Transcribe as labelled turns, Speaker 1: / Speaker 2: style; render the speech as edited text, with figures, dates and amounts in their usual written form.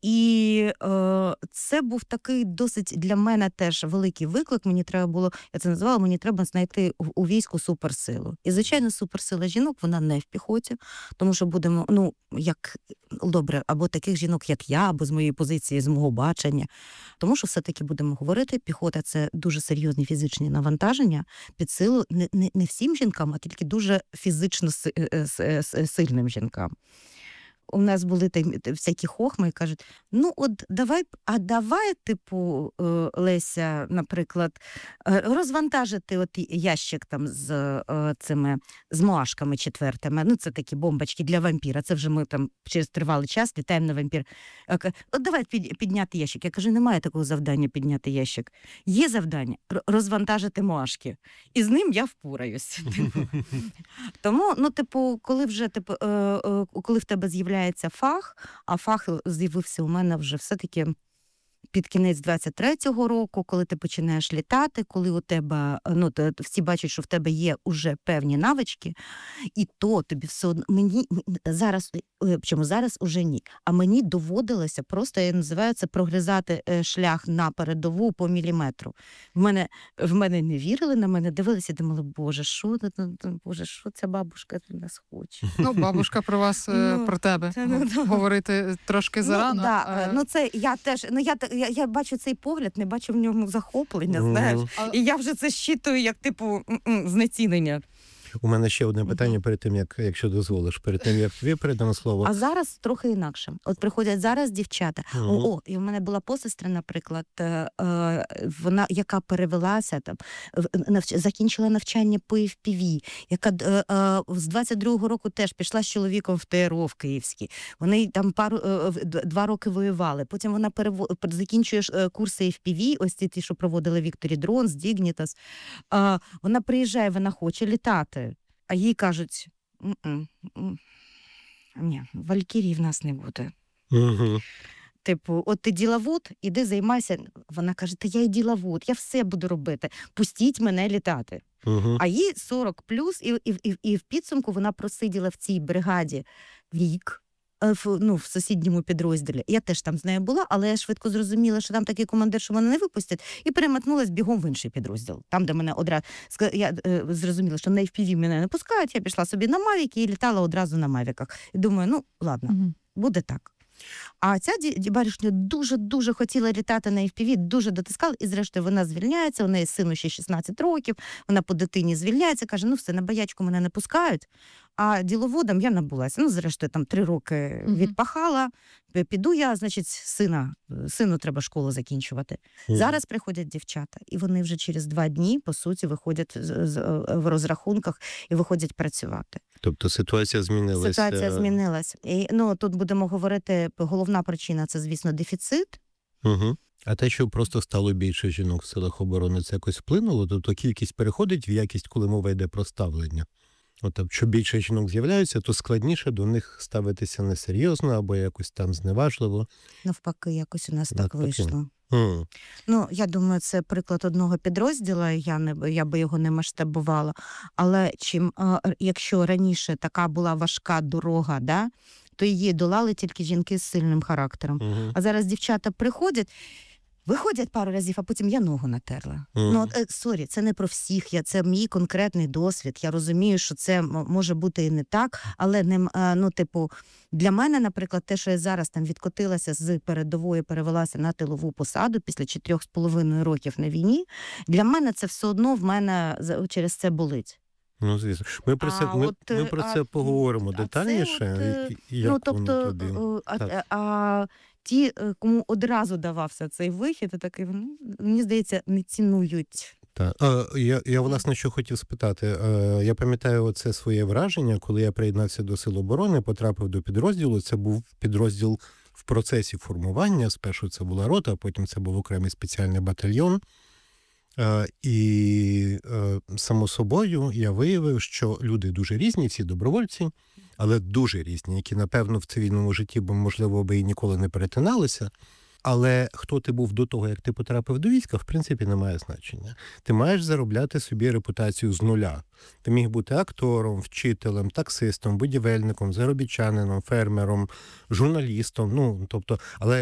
Speaker 1: І це був такий досить для мене теж великий виклик. Мені треба було, я це називала, мені треба знайти у війську суперсилу. І, звичайно, суперсила жінок, вона не в піхоті, тому що будемо, як добре, або таких жінок, як я, або з моєї позиції, з мого бачення. Тому що все-таки будемо говорити, піхота – це дуже серйозні фізичні навантаження під силу не всім жінкам, а тільки дуже фізично сильним жінкам. У нас були всякі хохми і кажуть, давай, типу, Леся, наприклад, розвантажити от ящик там з муашками четвертими. Це такі бомбочки для вампіра. Це вже ми там через тривалий час літаємо на вампір. От давай підняти ящик. Я кажу, немає такого завдання підняти ящик. Є завдання розвантажити муашки. І з ним я впораюсь. Тому, коли в тебе з'являється фах, а фах з'явився у мене вже все-таки під кінець 23-го року, коли ти починаєш літати, коли у тебе, всі бачать, що в тебе є уже певні навички, і то тобі все одно, зараз уже ні, а мені доводилося просто, я називаю це, прогризати шлях на передову по міліметру. В мене не вірили, на мене дивилися і думали, боже, що ця бабушка від нас хоче?
Speaker 2: Бабушка про вас, про тебе говорити трошки зарано.
Speaker 1: Я бачу цей погляд, не бачу в ньому захоплення, знаєш. І я вже це щитую як, знецінення.
Speaker 3: У мене ще одне питання перед тим, якщо дозволиш, перед тим, як тобі передам слово.
Speaker 1: А зараз трохи інакше. От приходять зараз дівчата. І в мене була посестра, наприклад, вона, яка перевелася, закінчила навчання по FPV, яка з 22-го року теж пішла з чоловіком в ТРО в Київській. Вони там 2 роки воювали. Потім вона закінчує курси FPV, ось ті, що проводили Вікторі Дронс, Дігнітас. Вона приїжджає, вона хоче літати. А їй кажуть, ні, валькірії в нас не буде. От ти діловод, іди займайся. Вона каже, та я і діловод, я все буду робити, пустіть мене літати. А їй 40 плюс, і в підсумку вона просиділа в цій бригаді рік. В сусідньому підрозділі. Я теж там з нею була, але я швидко зрозуміла, що там такий командир, що мене не випустять, і переметнулась бігом в інший підрозділ. Там, де мене одразу... Я зрозуміла, що на FPV мене не пускають, я пішла собі на мавіки і літала одразу на мавіках. І думаю, ладно, буде так. А ця баришня дуже-дуже хотіла літати на FPV, дуже дотискала, і зрештою вона звільняється, у неї сину ще 16 років, вона по дитині звільняється, каже, все, на боячку мене не пускають, а діловодом я набулася. Зрештою, там 3 роки відпахала, піду я, значить, сину треба школу закінчувати. Зараз приходять дівчата, і вони вже через 2 дні, по суті, виходять в розрахунках і виходять працювати.
Speaker 3: Тобто ситуація змінилася?
Speaker 1: Ситуація змінилась. І, тут будемо говорити, головна причина – це, звісно, дефіцит.
Speaker 3: А те, що просто стало більше жінок в силах оборони, це якось вплинуло? Тобто кількість переходить в якість, коли мова йде про ставлення? Що більше жінок з'являються, то складніше до них ставитися несерйозно або якось там зневажливо.
Speaker 1: Навпаки, якось у нас так вийшло. Я думаю, це приклад одного підрозділу, я би його не масштабувала, але якщо раніше така була важка дорога, то її долали тільки жінки з сильним характером. А зараз дівчата виходять пару разів, а потім я ногу натерла. Це не про всіх, це мій конкретний досвід. Я розумію, що це може бути і не так, але для мене, наприклад, те, що я зараз там відкотилася з передової, перевелася на тилову посаду після 4,5 років на війні, для мене це все одно в мене через це болить.
Speaker 3: Звісно. Ми про це поговоримо детальніше.
Speaker 1: Ті, кому одразу давався цей вихід, такий, мені здається, не цінують.
Speaker 3: Так. Я, власне, що хотів спитати. Я пам'ятаю оце своє враження, коли я приєднався до Сил оборони, потрапив до підрозділу. Це був підрозділ в процесі формування. Спершу це була рота, а потім це був окремий спеціальний батальйон. І, само собою, я виявив, що люди дуже різні, всі добровольці, але дуже різні, які, напевно, в цивільному житті, можливо, і ніколи не перетиналися. Але хто ти був до того, як ти потрапив до війська, в принципі, не має значення. Ти маєш заробляти собі репутацію з нуля. Ти міг бути актором, вчителем, таксистом, будівельником, заробітчанином, фермером, журналістом. Але